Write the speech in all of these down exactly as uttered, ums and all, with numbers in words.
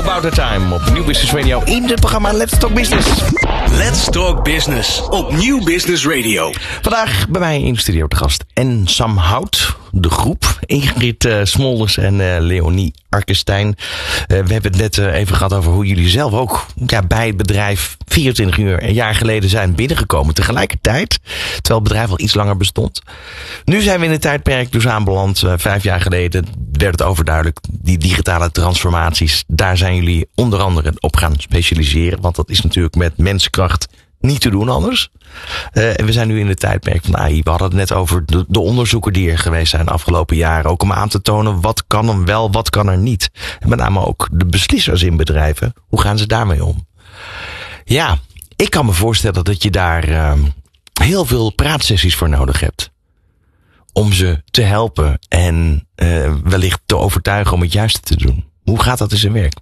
About the Time op Nieuw Business Radio in het programma Let's Talk Business. Let's Talk Business op Nieuw Business Radio. Vandaag bij mij in de studio te gast En Sam Hout, de groep, Ingrid uh, Smolders en uh, Leonie Arkestein. Uh, we hebben het net uh, even gehad over hoe jullie zelf ook ja, bij het bedrijf vierentwintig uur een jaar geleden zijn binnengekomen. Tegelijkertijd, terwijl het bedrijf al iets langer bestond. Nu zijn we in een tijdperk dus aanbeland. Uh, vijf jaar geleden werd het overduidelijk. Die digitale transformaties, daar zijn jullie onder andere op gaan specialiseren. Want dat is natuurlijk met menskracht niet te doen anders. Uh, en we zijn nu in het tijdperk van A I. We hadden het net over de, de onderzoeken die er geweest zijn de afgelopen jaren. Ook om aan te tonen wat kan er wel, wat kan er niet. En met name ook de beslissers in bedrijven. Hoe gaan ze daarmee om? Ja, ik kan me voorstellen dat je daar uh, heel veel praatsessies voor nodig hebt. Om ze te helpen en uh, wellicht te overtuigen om het juiste te doen. Hoe gaat dat in zijn werk?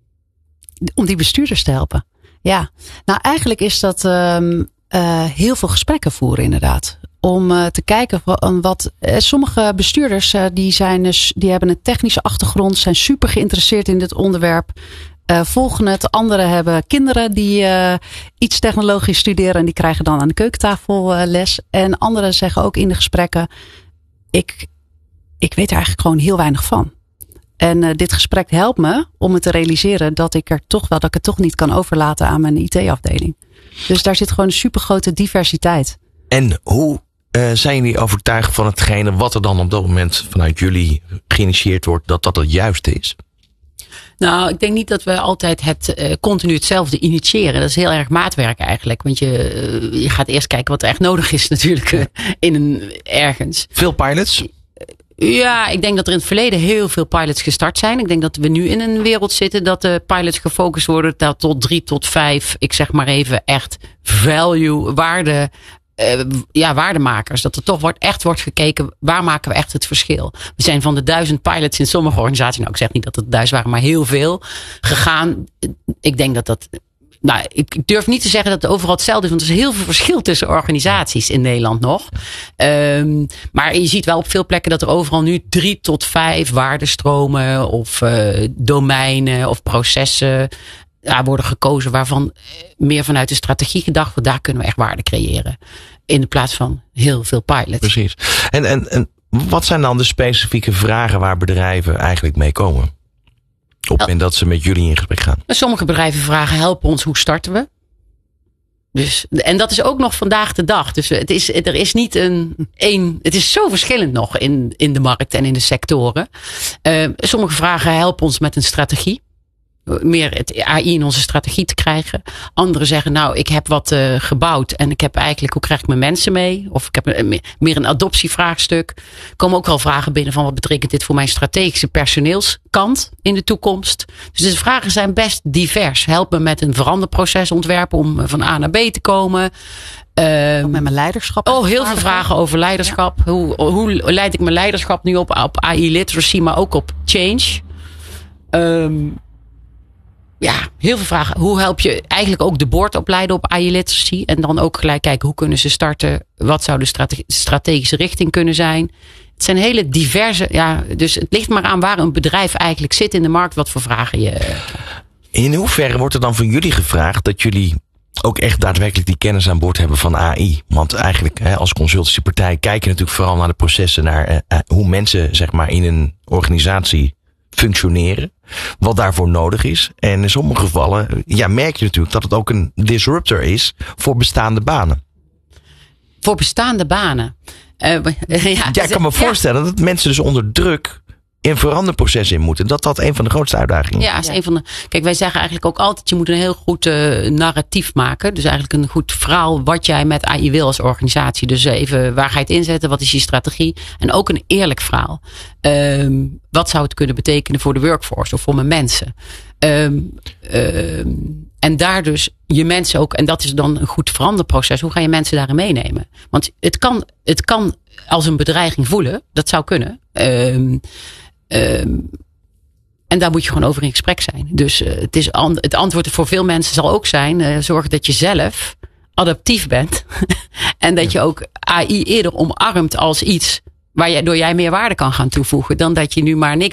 Om die bestuurders te helpen. Ja, nou eigenlijk is dat um, uh, heel veel gesprekken voeren inderdaad. Om uh, te kijken van wat uh, sommige bestuurders uh, die zijn dus, die hebben een technische achtergrond, zijn super geïnteresseerd in dit onderwerp. Uh, volgen het. Anderen hebben kinderen die uh, iets technologisch studeren en die krijgen dan aan de keukentafel uh, les. En anderen zeggen ook in de gesprekken, ik, ik weet er eigenlijk gewoon heel weinig van. En uh, dit gesprek helpt me om me te realiseren dat ik er toch wel, dat ik het toch niet kan overlaten aan mijn I T-afdeling. Dus daar zit gewoon een supergrote diversiteit. En hoe uh, zijn jullie overtuigd van hetgene wat er dan op dat moment vanuit jullie geïnitieerd wordt, dat dat het juiste is? Nou, ik denk niet dat we altijd het uh, continu hetzelfde initiëren. Dat is heel erg maatwerk eigenlijk. Want je, uh, je gaat eerst kijken wat er echt nodig is natuurlijk uh, in een ergens. Veel pilots? Ja, ik denk dat er in het verleden heel veel pilots gestart zijn. Ik denk dat we nu in een wereld zitten dat de pilots gefocust worden dat tot drie tot vijf, ik zeg maar even echt value, waarde, uh, ja, waardemakers. Dat er toch wordt, echt wordt gekeken, waar maken we echt het verschil? We zijn van de duizend pilots in sommige organisaties, nou ik zeg niet dat het duizend waren, maar heel veel gegaan. Ik denk dat dat... Nou, ik durf niet te zeggen dat het overal hetzelfde is, want er is heel veel verschil tussen organisaties in Nederland nog. Um, maar je ziet wel op veel plekken dat er overal nu drie tot vijf waardestromen of uh, domeinen of processen ja, worden gekozen waarvan meer vanuit de strategie gedacht wordt, daar kunnen we echt waarde creëren. In plaats van heel veel pilots. Precies. En, en, en wat zijn dan de specifieke vragen waar bedrijven eigenlijk mee komen? Op het moment dat ze met jullie in gesprek gaan. Sommige bedrijven vragen, helpen ons, hoe starten we? Dus, en dat is ook nog vandaag de dag. Dus het is, er is niet een, een het is zo verschillend nog in, in de markt en in de sectoren. Uh, sommige vragen helpen ons met een strategie. Meer het A I in onze strategie te krijgen. Anderen zeggen, nou, ik heb wat uh, gebouwd en ik heb eigenlijk, hoe krijg ik mijn mensen mee? Of ik heb een, meer een adoptievraagstuk. Er komen ook wel vragen binnen van, wat betekent dit voor mijn strategische personeelskant in de toekomst? Dus de vragen zijn best divers. Help me met een veranderproces ontwerpen om van A naar B te komen. Uh, met mijn leiderschap. Oh, heel veel vragen over leiderschap. Ja. Hoe, hoe leid ik mijn leiderschap nu op, op A I literacy, maar ook op change? Um, Ja, heel veel vragen. Hoe help je eigenlijk ook de board opleiden op A I literacy? En dan ook gelijk kijken, hoe kunnen ze starten? Wat zou de strate- strategische richting kunnen zijn? Het zijn hele diverse, ja, dus het ligt maar aan waar een bedrijf eigenlijk zit in de markt, wat voor vragen je... In hoeverre wordt er dan van jullie gevraagd dat jullie ook echt daadwerkelijk die kennis aan boord hebben van A I? Want eigenlijk hè, als consultancypartij kijken natuurlijk vooral naar de processen, naar uh, hoe mensen zeg maar in een organisatie functioneren. Wat daarvoor nodig is. En in sommige gevallen ja, merk je natuurlijk dat het ook een disruptor is voor bestaande banen. Voor bestaande banen? Uh, ja, ja, ik kan me ja. voorstellen dat mensen dus onder druk in veranderproces in moeten. Dat dat een van de grootste uitdagingen is. Ja, is een van de. Kijk, wij zeggen eigenlijk ook altijd, je moet een heel goed uh, narratief maken. Dus eigenlijk een goed verhaal wat jij met A I wil als organisatie. Dus even, waar ga je het inzetten? Wat is je strategie? En ook een eerlijk verhaal. Um, wat zou het kunnen betekenen voor de workforce of voor mijn mensen? Um, um, en daar dus je mensen ook, en dat is dan een goed veranderproces. Hoe ga je mensen daarin meenemen? Want het kan, het kan als een bedreiging voelen. Dat zou kunnen. Um, Um, en daar moet je gewoon over in gesprek zijn. Dus uh, het, is an- het antwoord voor veel mensen zal ook zijn, uh, zorg dat je zelf adaptief bent. En dat je ook A I eerder omarmt als iets waardoor jij meer waarde kan gaan toevoegen dan dat je nu maar niks doet.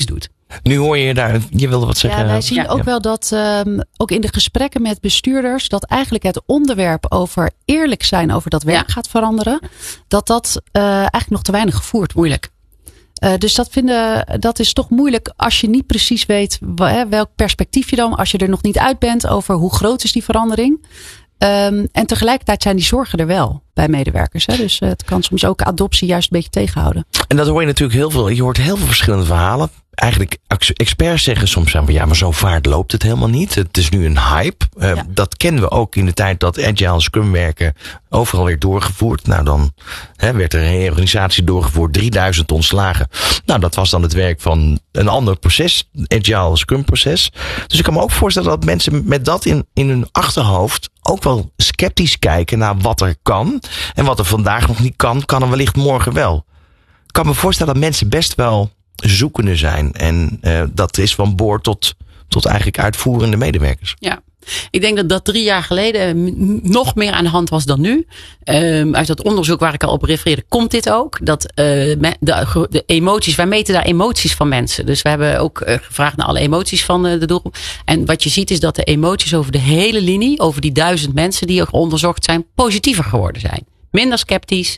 Nu hoor je daar, je wilde wat zeggen. Ja, wij zien ja, ook ja. wel dat, um, ook in de gesprekken met bestuurders, dat eigenlijk het onderwerp over eerlijk zijn over dat werk Ja. gaat veranderen. Dat dat uh, eigenlijk nog te weinig gevoerd wordt. Moeilijk. Uh, dus dat, vinden, dat is toch moeilijk als je niet precies weet hè, welk perspectief je dan, als je er nog niet uit bent over hoe groot is die verandering. Um, en tegelijkertijd zijn die zorgen er wel bij medewerkers. Hè? Dus uh, het kan soms ook adoptie juist een beetje tegenhouden. En dat hoor je natuurlijk heel veel. Je hoort heel veel verschillende verhalen. Eigenlijk experts zeggen soms van ja, maar zo vaart loopt het helemaal niet. Het is nu een hype. Uh, ja. Dat kennen we ook in de tijd dat Agile Scrum werken overal werd doorgevoerd. Nou, dan hè, werd er een reorganisatie doorgevoerd, drieduizend ontslagen. Nou, dat was dan het werk van een ander proces, Agile Scrum proces. Dus ik kan me ook voorstellen dat mensen met dat in, in hun achterhoofd ook wel sceptisch kijken naar wat er kan. En wat er vandaag nog niet kan, kan er wellicht morgen wel. Ik kan me voorstellen dat mensen best wel zoekende zijn. En uh, dat is van boord tot, tot eigenlijk uitvoerende medewerkers. Ja. Ik denk dat dat drie jaar geleden nog meer aan de hand was dan nu. Um, uit dat onderzoek waar ik al op refereerde, komt dit ook. Dat uh, de, de emoties, wij meten daar emoties van mensen. Dus we hebben ook uh, gevraagd naar alle emoties van uh, de doelgroep. En wat je ziet is dat de emoties over de hele linie, over die duizend mensen die er onderzocht zijn, positiever geworden zijn. Minder sceptisch.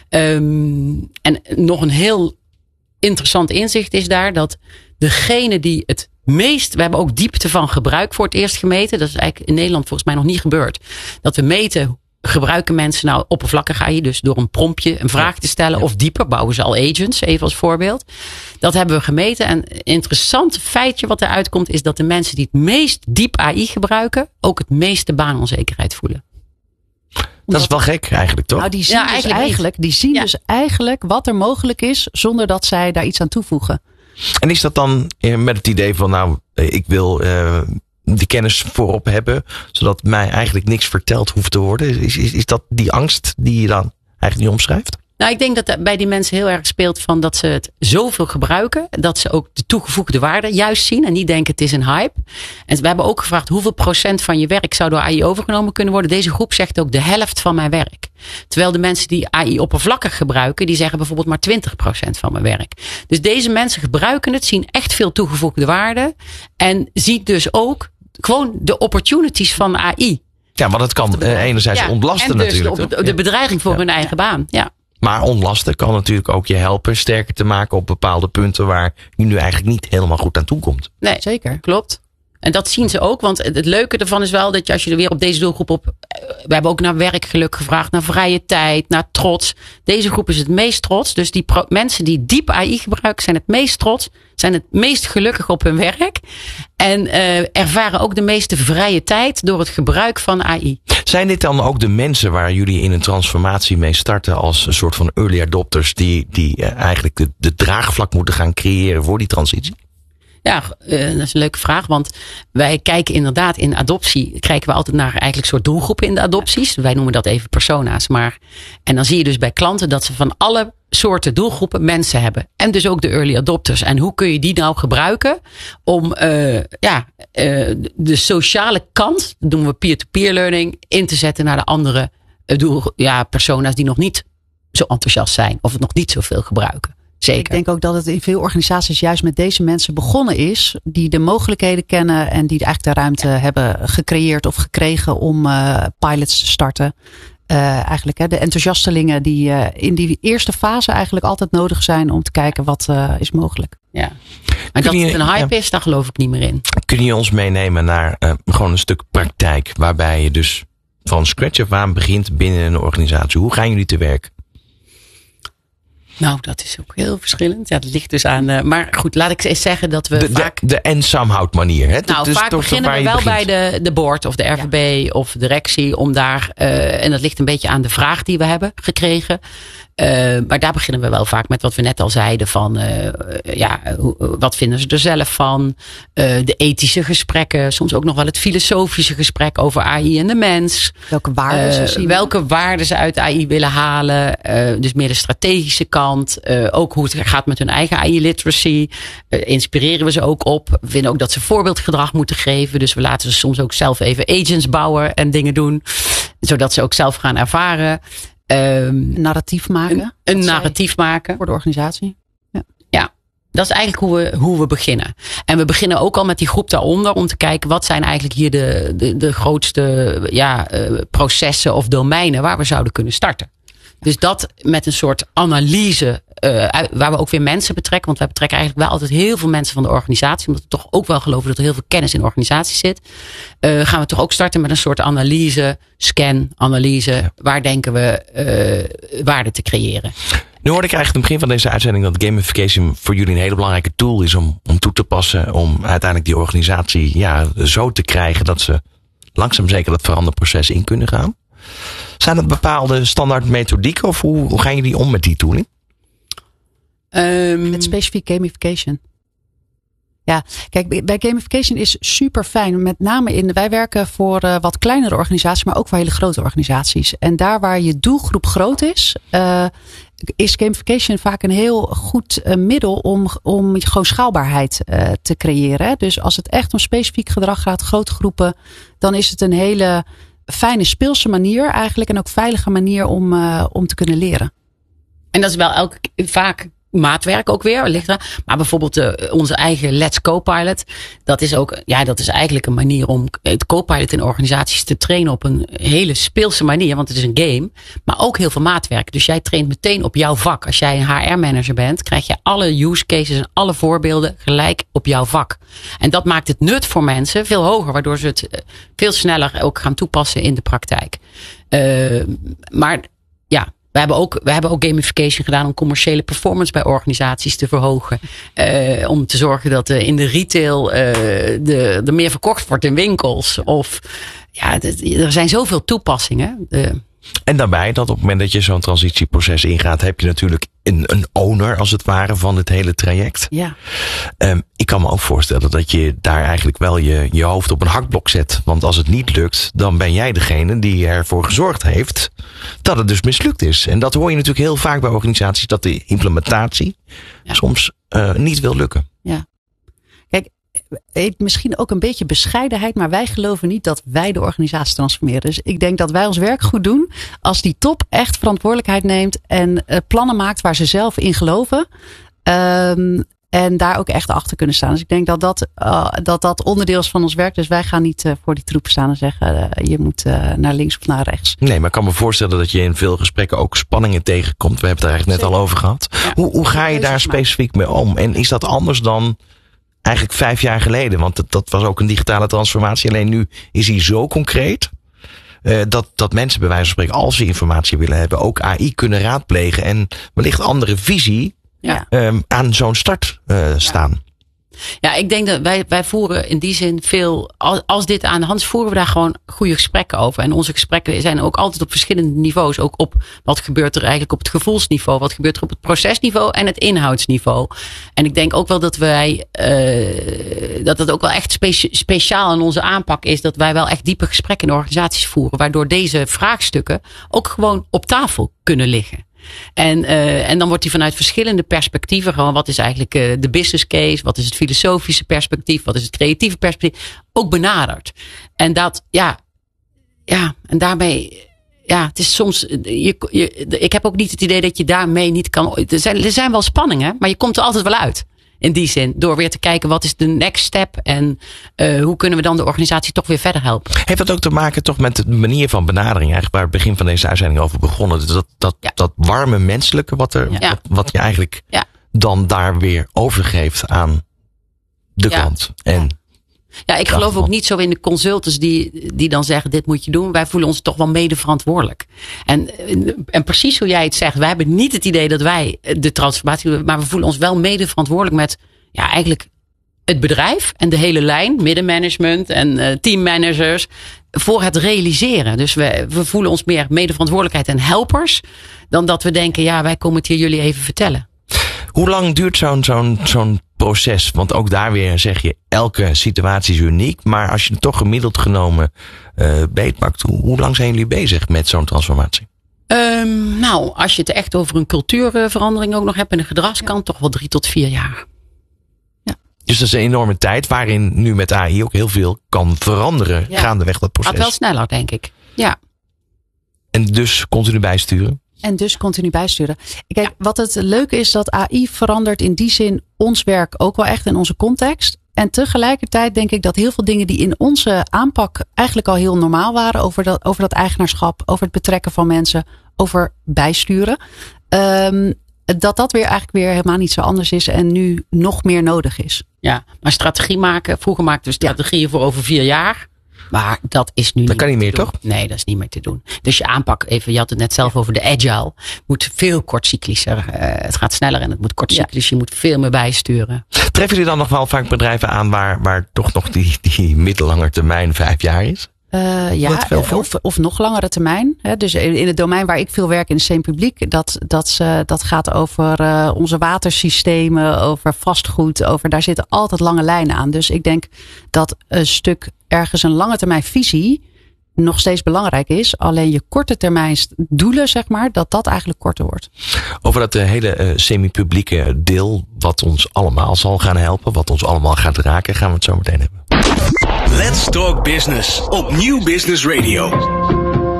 Um, en nog een heel interessant inzicht is daar dat degene die het meest, we hebben ook diepte van gebruik voor het eerst gemeten. Dat is eigenlijk in Nederland volgens mij nog niet gebeurd. Dat we meten, gebruiken mensen nou oppervlakkig A I, dus door een promptje een vraag te stellen, ja. Of dieper, bouwen ze al agents, even als voorbeeld. Dat hebben we gemeten. En een interessant feitje wat eruit komt is dat de mensen die het meest diep A I gebruiken, ook het meeste baanonzekerheid voelen. Dat is wel gek eigenlijk, toch? Nou, die zien, ja, dus, eigenlijk eigenlijk, die zien ja. dus eigenlijk wat er mogelijk is zonder dat zij daar iets aan toevoegen. En is dat dan met het idee van nou, ik wil uh, die kennis voorop hebben, zodat mij eigenlijk niks verteld hoeft te worden? Is, is, is dat die angst die je dan eigenlijk niet omschrijft? Nou, ik denk dat er bij die mensen heel erg speelt van dat ze het zoveel gebruiken, dat ze ook de toegevoegde waarde juist zien en niet denken het is een hype. En we hebben ook gevraagd hoeveel procent van je werk zou door A I overgenomen kunnen worden. Deze groep zegt ook de helft van mijn werk. Terwijl de mensen die A I oppervlakkig gebruiken, die zeggen bijvoorbeeld maar twintig procent van mijn werk. Dus deze mensen gebruiken het, zien echt veel toegevoegde waarde en ziet dus ook gewoon de opportunities van A I. Ja, want het kan uh, enerzijds ja, ontlasten en dus natuurlijk. De, de bedreiging voor ja. hun eigen ja. baan. Ja. Maar ontlasten kan natuurlijk ook je helpen sterker te maken op bepaalde punten waar je nu eigenlijk niet helemaal goed aan toe komt. Nee, zeker. Klopt. En dat zien ze ook. Want het leuke ervan is wel dat je als je er weer op deze doelgroep op... We hebben ook naar werkgeluk gevraagd, naar vrije tijd, naar trots. Deze groep is het meest trots. Dus die pro- mensen die diep A I gebruiken zijn het meest trots. Zijn het meest gelukkig op hun werk. En uh, ervaren ook de meeste vrije tijd door het gebruik van A I. Zijn dit dan ook de mensen waar jullie in een transformatie mee starten als een soort van early adopters die, die uh, eigenlijk de, de draagvlak moeten gaan creëren voor die transitie? Ja, uh, dat is een leuke vraag. Want wij kijken inderdaad in adoptie. Kijken we altijd naar eigenlijk soort doelgroepen in de adopties. Wij noemen dat even persona's. Maar, en dan zie je dus bij klanten dat ze van alle soorten doelgroepen mensen hebben. En dus ook de early adopters. En hoe kun je die nou gebruiken om uh, ja, uh, de sociale kant, dat doen we peer-to-peer learning, in te zetten naar de andere uh, doel, ja, persona's die nog niet zo enthousiast zijn. Of het nog niet zoveel gebruiken. Zeker. Ik denk ook dat het in veel organisaties juist met deze mensen begonnen is. Die de mogelijkheden kennen en die eigenlijk de ruimte ja. hebben gecreëerd of gekregen om uh, pilots te starten. Uh, eigenlijk hè, de enthousiastelingen die uh, in die eerste fase eigenlijk altijd nodig zijn om te kijken wat uh, is mogelijk. Ja. Maar dat je, het een hype ja. is, daar geloof ik niet meer in. Kun je ons meenemen naar uh, gewoon een stuk praktijk waarbij je dus van scratch af aan begint binnen een organisatie? Hoe gaan jullie te werk? Nou, dat is ook heel verschillend. Ja, dat ligt dus aan. Uh, maar goed, laat ik eens zeggen dat we de, vaak. De, de en-somehout manier. Hè? Nou, dus vaak beginnen we wel begint. bij de, de board of de R V B ja. of de directie om daar. Uh, en dat ligt een beetje aan de vraag die we hebben gekregen. Uh, maar daar beginnen we wel vaak met wat we net al zeiden van. Uh, ja, uh, wat vinden ze er zelf van? Uh, de ethische gesprekken. Soms ook nog wel het filosofische gesprek over A I en de mens. Welke waarden ze uh, zien. Welke waarden ze uit A I willen halen. Uh, dus meer de strategische kant. Uh, ook hoe het gaat met hun eigen A I-literacy. Uh, inspireren we ze ook op. We vinden ook dat ze voorbeeldgedrag moeten geven. Dus we laten ze soms ook zelf even agents bouwen en dingen doen. Zodat ze ook zelf gaan ervaren. Um, een narratief maken. Een, een narratief maken. Voor de organisatie. Ja. ja. Dat is eigenlijk hoe we, hoe we beginnen. En we beginnen ook al met die groep daaronder om te kijken wat zijn eigenlijk hier de, de, de grootste ja, uh, processen of domeinen waar we zouden kunnen starten. Dus dat met een soort analyse, uh, waar we ook weer mensen betrekken. Want wij betrekken eigenlijk wel altijd heel veel mensen van de organisatie. Omdat we toch ook wel geloven dat er heel veel kennis in de organisatie zit. Uh, gaan we toch ook starten met een soort analyse, scan, analyse. Ja. Waar denken we uh, waarde te creëren. Nu hoorde ik eigenlijk in het begin van deze uitzending dat gamification voor jullie een hele belangrijke tool is om, om toe te passen. Om uiteindelijk die organisatie ja, zo te krijgen dat ze langzaam zeker dat veranderproces in kunnen gaan. Zijn het bepaalde standaard methodieken of hoe, hoe gaan jullie om met die tooling? Um, met specifiek gamification. Ja, kijk, bij gamification is super fijn. Met name in, wij werken voor uh, wat kleinere organisaties, maar ook voor hele grote organisaties. En daar waar je doelgroep groot is, uh, is gamification vaak een heel goed uh, middel om, om gewoon schaalbaarheid uh, te creëren. Hè? Dus als het echt om specifiek gedrag gaat, grote groepen, dan is het een hele fijne speelse manier eigenlijk en ook veilige manier om, uh, om te kunnen leren. En dat is wel elke vaak maatwerk ook weer, ligt er. Maar bijvoorbeeld uh, onze eigen Let's Copilot. Dat is ook, ja, dat is eigenlijk een manier om het Copilot in organisaties te trainen op een hele speelse manier. Want het is een game. Maar ook heel veel maatwerk. Dus jij traint meteen op jouw vak. Als jij een H R-manager bent, krijg je alle use cases en alle voorbeelden gelijk op jouw vak. En dat maakt het nut voor mensen veel hoger. Waardoor ze het veel sneller ook gaan toepassen in de praktijk. Uh, maar ja. We hebben, ook, we hebben ook gamification gedaan om commerciële performance bij organisaties te verhogen. Uh, om te zorgen dat uh, in de retail uh, de, er meer verkocht wordt in winkels. Of ja, de, er zijn zoveel toepassingen. De, En daarbij dat op het moment dat je zo'n transitieproces ingaat, heb je natuurlijk een, een owner als het ware van het hele traject. Ja. Um, ik kan me ook voorstellen dat je daar eigenlijk wel je, je hoofd op een hakblok zet. Want als het niet lukt, dan ben jij degene die ervoor gezorgd heeft dat het dus mislukt is. En dat hoor je natuurlijk heel vaak bij organisaties, dat de implementatie ja. soms uh, niet wil lukken. Ja. Kijk, misschien ook een beetje bescheidenheid, maar wij geloven niet dat wij de organisatie transformeren. Dus ik denk dat wij ons werk goed doen als die top echt verantwoordelijkheid neemt en uh, plannen maakt waar ze zelf in geloven. Um, en daar ook echt achter kunnen staan. Dus ik denk dat dat, uh, dat, dat onderdeel is van ons werk. Dus wij gaan niet uh, voor die troepen staan en zeggen uh, je moet uh, naar links of naar rechts. Nee, maar ik kan me voorstellen dat je in veel gesprekken ook spanningen tegenkomt. We hebben het er eigenlijk net Zeker. al over gehad. Ja. Hoe, hoe ga je daar specifiek mee om? En is dat anders dan eigenlijk vijf jaar geleden? Want dat, dat was ook een digitale transformatie. Alleen nu is die zo concreet Uh, dat, dat mensen bij wijze van spreken, als ze informatie willen hebben, ook A I kunnen raadplegen en wellicht andere visie ja. um, aan zo'n start uh, staan. Ja. Ja, ik denk dat wij, wij voeren in die zin veel, als, als dit aan de hand is, voeren we daar gewoon goede gesprekken over. En onze gesprekken zijn ook altijd op verschillende niveaus. Ook op wat gebeurt er eigenlijk op het gevoelsniveau, wat gebeurt er op het procesniveau en het inhoudsniveau. En ik denk ook wel dat wij, uh, dat het ook wel echt speci- speciaal in onze aanpak is, dat wij wel echt diepe gesprekken in organisaties voeren, waardoor deze vraagstukken ook gewoon op tafel kunnen liggen. En, uh, en dan wordt die vanuit verschillende perspectieven, gewoon wat is eigenlijk uh, de business case, wat is het filosofische perspectief, wat is het creatieve perspectief, ook benaderd. En dat, ja, ja, en daarmee, ja, het is soms, je, je, ik heb ook niet het idee dat je daarmee niet kan, er zijn, er zijn wel spanningen, maar je komt er altijd wel uit. In die zin, door weer te kijken wat is de next step en uh, hoe kunnen we dan de organisatie toch weer verder helpen. Heeft dat ook te maken toch met de manier van benadering, eigenlijk waar het begin van deze uitzending over begonnen. Dat, dat, ja. dat warme menselijke wat, er, ja. wat, wat je eigenlijk ja. dan daar weer overgeeft aan de ja. klant. En ja. Ja, ik geloof ook niet zo in de consultants die, die dan zeggen dit moet je doen. Wij voelen ons toch wel mede verantwoordelijk. En, en precies hoe jij het zegt. Wij hebben niet het idee dat wij de transformatie doen. Maar we voelen ons wel mede verantwoordelijk met ja, eigenlijk het bedrijf. En de hele lijn. Middenmanagement en uh, teammanagers. Voor het realiseren. Dus we, we voelen ons meer mede verantwoordelijkheid en helpers. Dan dat we denken ja wij komen het hier jullie even vertellen. Hoe lang duurt zo'n, zo'n, zo'n proces? Want ook daar weer zeg je, elke situatie is uniek. Maar als je het toch gemiddeld genomen uh, beetpakt, hoe, hoe lang zijn jullie bezig met zo'n transformatie? Um, nou, als je het echt over een cultuurverandering ook nog hebt en een gedragskant, toch wel drie tot vier jaar. Ja. Dus dat is een enorme tijd waarin nu met A I ook heel veel kan veranderen ja. gaandeweg dat proces. Gaat wel sneller, denk ik. Ja. En dus continu bijsturen? En dus continu bijsturen. Kijk, ja. Wat het leuke is dat A I verandert in die zin ons werk ook wel echt in onze context. En tegelijkertijd denk ik dat heel veel dingen die in onze aanpak eigenlijk al heel normaal waren. Over dat, over dat eigenaarschap, over het betrekken van mensen, over bijsturen. Um, dat dat weer eigenlijk weer helemaal niet zo anders is en nu nog meer nodig is. Ja, maar strategie maken. Vroeger maakten we strategieën ja. voor over vier jaar. Maar dat is nu dat niet kan niet meer, doen. toch? Nee, dat is niet meer te doen. Dus je aanpak, even, je had het net zelf over de agile, moet veel kortcyclischer. Uh, het gaat sneller en het moet kortcyclisch. Ja. Je moet veel meer bijsturen. Treffen jullie dan nog wel vaak bedrijven aan waar, waar toch nog die, die middellange termijn vijf jaar is? Uh, ja, of, of nog langere termijn. Hè. Dus in het domein waar ik veel werk in de steenpubliek, dat, dat, uh, dat gaat over uh, onze watersystemen, over vastgoed, over daar zitten altijd lange lijnen aan. Dus ik denk dat een stuk ergens een lange termijn visie nog steeds belangrijk is. Alleen je korte termijn doelen, zeg maar, dat dat eigenlijk korter wordt. Over dat uh, hele uh, semi-publieke deel, wat ons allemaal zal gaan helpen, wat ons allemaal gaat raken, gaan we het zo meteen hebben. Let's Talk Business op Nieuw Business Radio.